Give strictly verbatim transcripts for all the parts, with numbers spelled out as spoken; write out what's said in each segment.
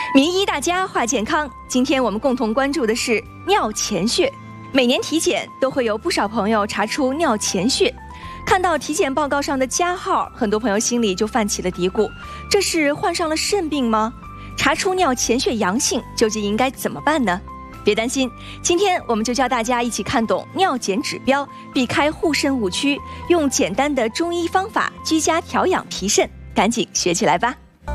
名医大家话健康，今天我们共同关注的是尿潜血。每年体检都会有不少朋友查出尿潜血，看到体检报告上的加号，很多朋友心里就泛起了嘀咕：这是患上了肾病吗？查出尿潜血阳性，究竟应该怎么办呢？别担心，今天我们就教大家一起看懂尿检指标，避开护肾误区，用简单的中医方法居家调养脾肾，赶紧学起来吧！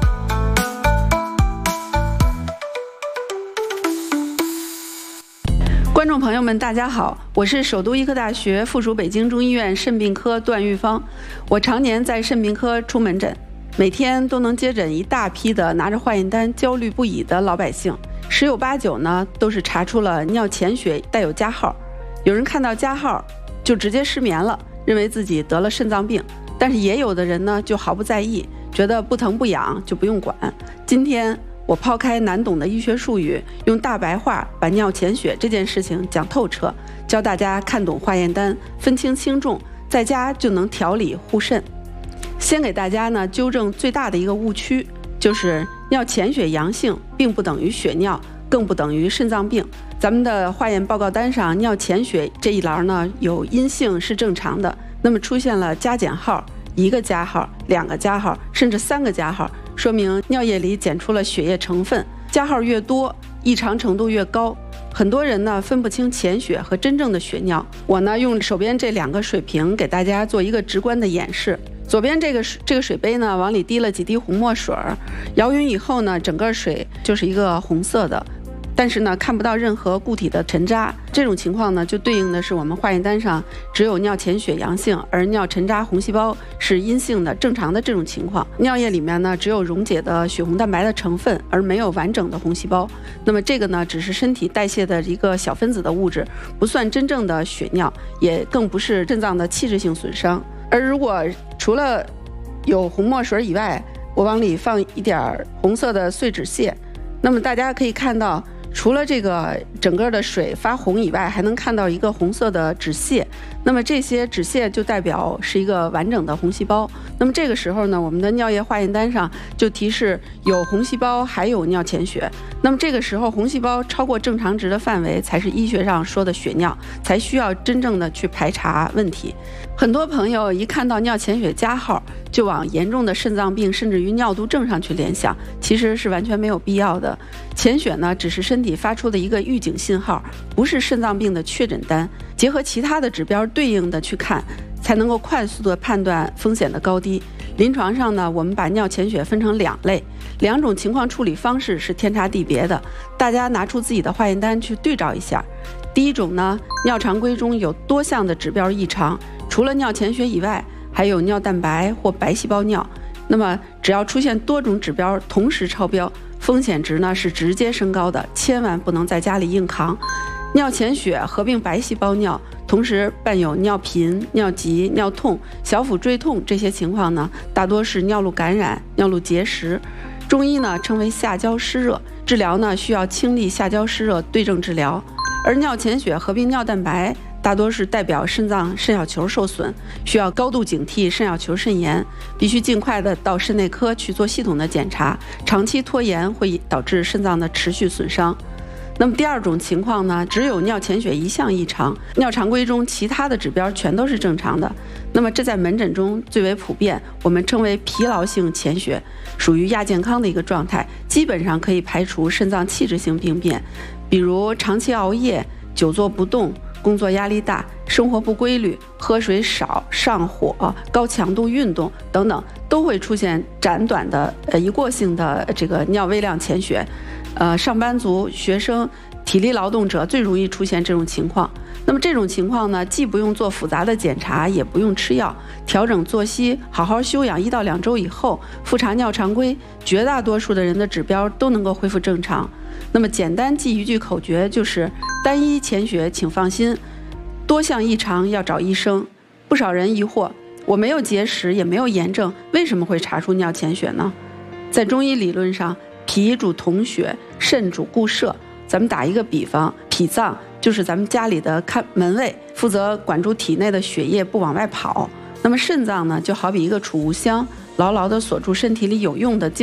观众朋友们，大家好，我是首都医科大学附属北京中医院肾病科段玉芳。我常年在肾病科出门诊，每天都能接诊一大批的拿着化验单焦虑不已的老百姓，十有八九呢都是查出了尿潜血带有加号。有人看到加号就直接失眠了，认为自己得了肾脏病，但是也有的人呢就毫不在意，觉得不疼不痒就不用管。今天我抛开难懂的医学术语，用大白话把尿潜血这件事情讲透彻，教大家看懂化验单，分清轻重，在家就能调理护肾。先给大家呢纠正最大的一个误区，就是尿潜血阳性并不等于血尿，更不等于肾脏病。咱们的化验报告单上尿潜血这一栏呢有阴性是正常的，那么出现了加减号、一个加号、两个加号，甚至三个加号，说明尿液里检出了血液成分，加号越多，异常程度越高。很多人呢分不清潜血和真正的血尿。我呢用手边这两个水瓶给大家做一个直观的演示。左边这个这个水杯呢，往里滴了几滴红墨水，摇匀以后呢，整个水就是一个红色的，但是呢看不到任何固体的沉渣。这种情况呢，就对应的是我们化验单上只有尿潜血阳性，而尿沉渣红细胞是阴性的正常的这种情况。尿液里面呢只有溶解的血红蛋白的成分，而没有完整的红细胞。那么这个呢只是身体代谢的一个小分子的物质，不算真正的血尿，也更不是肾脏的器质性损伤。而如果除了有红墨水以外，我往里放一点红色的碎脂屑，那么大家可以看到，除了这个整个的水发红以外，还能看到一个红色的脂屑，那么这些脂屑就代表是一个完整的红细胞。那么这个时候呢，我们的尿液化验单上就提示有红细胞，还有尿潜血。那么这个时候红细胞超过正常值的范围，才是医学上说的血尿，才需要真正的去排查问题。很多朋友一看到尿潜血加号，就往严重的肾脏病甚至于尿毒症上去联想，其实是完全没有必要的。潜血呢只是身体发出的一个预警信号，不是肾脏病的确诊单。结合其他的指标对应的去看，才能够快速的判断风险的高低。临床上呢，我们把尿潜血分成两类，两种情况处理方式是天差地别的，大家拿出自己的化验单去对照一下。第一种呢，尿常规中有多项的指标异常，除了尿潜血以外，还有尿蛋白或白细胞尿。那么只要出现多种指标同时超标，风险值呢是直接升高的，千万不能在家里硬扛。尿潜血合并白细胞尿，同时伴有尿频、尿急、尿痛、小腹坠痛这些情况呢，大多是尿路感染、尿路结石。中医呢称为下焦湿热，治疗呢需要清利下焦湿热，对症治疗。而尿潜血合并尿蛋白，大多是代表肾脏肾小球受损，需要高度警惕肾小球肾炎，必须尽快的到肾内科去做系统的检查，长期拖延会导致肾脏的持续损伤。那么第二种情况呢，只有尿潜血一项异常，尿常规中其他的指标全都是正常的。那么这在门诊中最为普遍，我们称为疲劳性潜血，属于亚健康的一个状态，基本上可以排除肾脏器质性病变，比如长期熬夜、久坐不动、工作压力大、生活不规律、喝水少、上火、高强度运动等等，都会出现暂短的呃一过性的这个尿微量潜血。呃，上班族、学生、体力劳动者最容易出现这种情况。那么这种情况呢，既不用做复杂的检查，也不用吃药，调整作息，好好休养一到两周以后，复查尿常规，绝大多数的人的指标都能够恢复正常。那么简单记一句口诀，就是单一潜血请放心，多项异常要找医生。不少人疑惑，我没有结石，也没有炎症，为什么会查出尿潜血呢？在中医理论上，脾主统血，肾主固摄。咱们打一个比方，脾脏就是咱们家里的看门卫，负责管住体内的血液不往外跑。那么肾脏呢，就好比一个储物箱，牢牢地锁住身体里有用的